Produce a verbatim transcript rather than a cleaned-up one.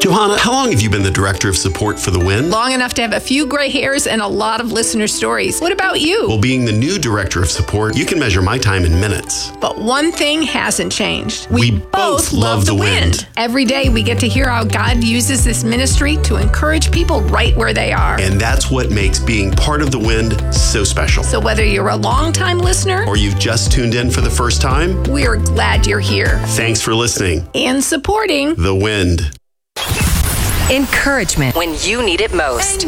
Johanna, how long have you been the Director of Support for The Wind? Long enough to have a few gray hairs and a lot of listener stories. What about you? Well, being the new Director of Support, you can measure my time in minutes. But one thing hasn't changed. We, we both love The Wind. wind. Every day we get to hear how God uses this ministry to encourage people right where they are. And that's what makes being part of The Wind so special. So whether you're a long-time listener or you've just tuned in for the first time, we're glad you're here. Thanks for listening and supporting The Wind. Encouragement when you need it most.